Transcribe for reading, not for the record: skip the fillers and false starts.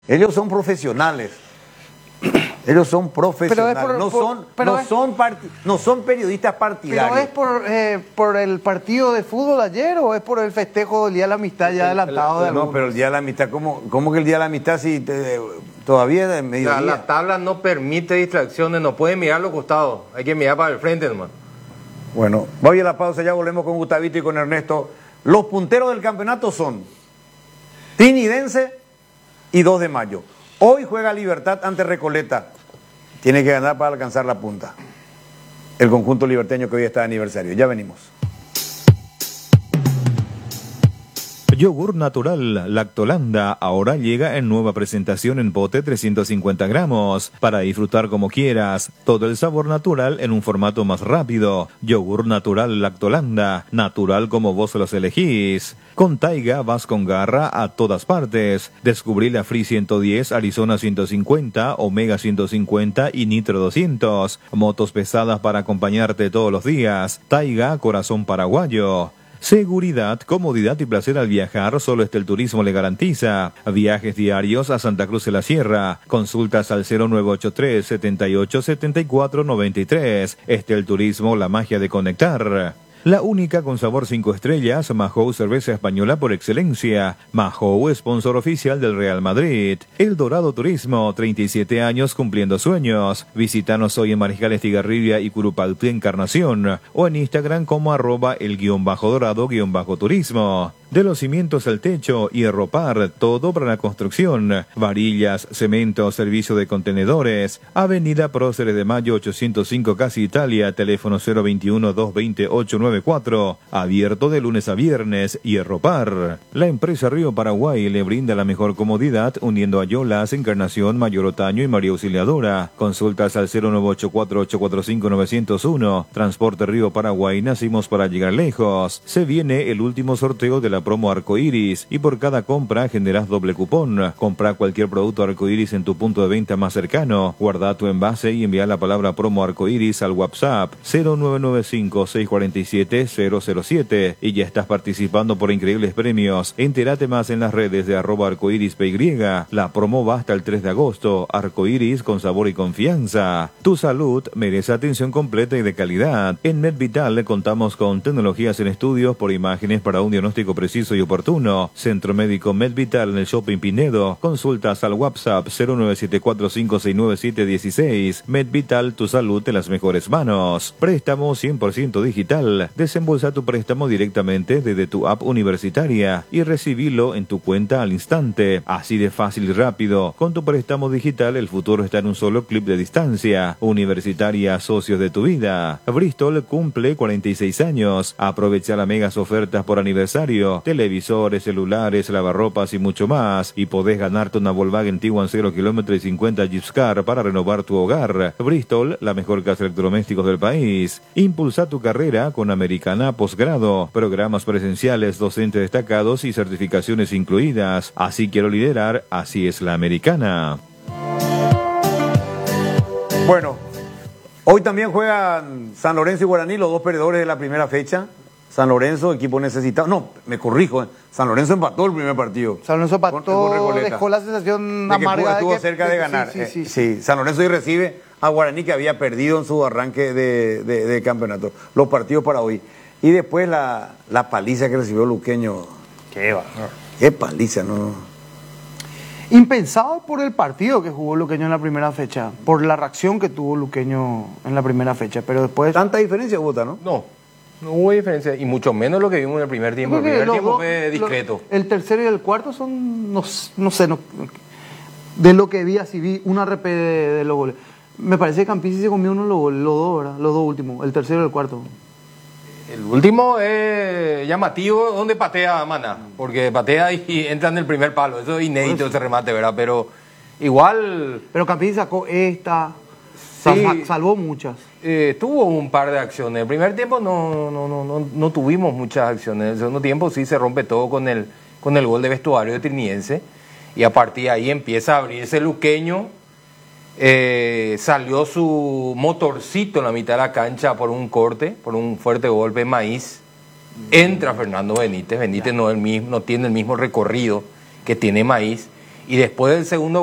Ellos son profesionales. Ellos son profesionales, no son periodistas partidarios. ¿Pero es por el partido de fútbol ayer o es por el festejo del Día de la Amistad ya adelantado? No, pero el Día de la Amistad, ¿cómo que el Día de la Amistad si todavía de mediodía? La tabla no permite distracciones, no puede mirar a los costados, hay que mirar para el frente nomás. Bueno, voy a la pausa, ya volvemos con Gustavito y con Ernesto. Los punteros del campeonato son Trinidense y 2 de Mayo. Hoy juega Libertad ante Recoleta. Tiene que ganar para alcanzar la punta. El conjunto liberteño que hoy está de aniversario. Ya venimos. Yogur natural Lactolanda ahora llega en nueva presentación en pote 350 gramos para disfrutar como quieras. Todo el sabor natural en un formato más rápido. Yogur natural Lactolanda, natural como vos los elegís. Con Taiga vas con garra a todas partes. Descubrí la Free 110, Arizona 150, Omega 150 y Nitro 200. Motos pesadas para acompañarte todos los días. Taiga, corazón paraguayo. Seguridad, comodidad y placer al viajar, solo el turismo le garantiza. Viajes diarios a Santa Cruz de la Sierra. Consultas al 0983 78 74 93. El turismo, la magia de conectar. La única con sabor 5 estrellas, Mahou cerveza española por excelencia. Mahou, sponsor oficial del Real Madrid. El Dorado Turismo, 37 años cumpliendo sueños. Visítanos hoy en Mariscal Estigarribia y Curupalpí Encarnación o en Instagram como @el_dorado_turismo. De los cimientos al techo y Hierropar, todo para la construcción. Varillas, cemento, servicio de contenedores. Avenida Próceres de Mayo 805 Casi Italia, teléfono 021-220-894. Abierto de lunes a viernes, Hierropar. La empresa Río Paraguay le brinda la mejor comodidad uniendo a Yolas, Encarnación, Mayor Otaño y María Auxiliadora. Consultas al 0984-845-901. Transporte Río Paraguay, nacimos para llegar lejos. Se viene el último sorteo de la promo Arcoiris y por cada compra generás doble cupón. Compra cualquier producto Arcoiris en tu punto de venta más cercano. Guarda tu envase y envía la palabra promo Arcoiris al WhatsApp 0995-647-007 y ya estás participando por increíbles premios. Entérate más en las redes de @arcoirispy. La promo va hasta el 3 de agosto. Arcoiris con sabor y confianza. Tu salud merece atención completa y de calidad. En MedVital contamos con tecnologías en estudios por imágenes para un diagnóstico preciso y oportuno. Centro Médico MedVital en el Shopping Pinedo. Consultas al WhatsApp 0974569716. MedVital, tu salud en las mejores manos. Préstamo 100% digital. Desembolsa tu préstamo directamente desde tu app universitaria y recibilo en tu cuenta al instante. Así de fácil y rápido. Con tu préstamo digital el futuro está en un solo clip de distancia. Universitaria, socios de tu vida. Bristol cumple 46 años. Aprovecha las megas ofertas por aniversario. Televisores, celulares, lavarropas y mucho más. Y podés ganarte una Volkswagen Tiguan 0 km y 50 Jeep Car para renovar tu hogar. Bristol, la mejor casa de electrodomésticos del país. Impulsa tu carrera con Americana Posgrado. Programas presenciales, docentes destacados y certificaciones incluidas. Así quiero liderar, así es la Americana. Bueno, hoy también juegan San Lorenzo y Guaraní, los dos perdedores de la primera fecha. San Lorenzo, equipo necesitado. No, me corrijo. San Lorenzo empató el primer partido. San Lorenzo empató, dejó la sensación amarga. Estuvo cerca de ganar. Sí, San Lorenzo hoy recibe a Guaraní, que había perdido en su arranque de campeonato. Los partidos para hoy. Y después la paliza que recibió Luqueño. Qué paliza, ¿no? Impensado por el partido que jugó Luqueño en la primera fecha. Por la reacción que tuvo Luqueño en la primera fecha. Pero después... ¿Tanta diferencia, Bota, no? No hubo diferencia, y mucho menos lo que vimos en el primer tiempo. El primer tiempo fue discreto. El tercero y el cuarto son, no sé, de lo que vi, así vi una RP de los goles. Me parece que Campisi se comió uno los dos, ¿verdad? Los dos últimos, el tercero y el cuarto. El último es llamativo, donde patea Mana, porque patea y entra en el primer palo. Eso es inédito, ese remate, ¿verdad? Pero igual... Pero Campisi sacó esta... Sí, salvó muchas. Tuvo un par de acciones. El primer tiempo no tuvimos muchas acciones. El segundo tiempo sí se rompe todo con el gol de vestuario de Trinidense. Y a partir de ahí empieza a abrirse Luqueño. Salió su motorcito en la mitad de la cancha por un corte, por un fuerte golpe en Maíz. Entra Fernando Benítez. Benítez no tiene el mismo recorrido que tiene Maíz. Y después del segundo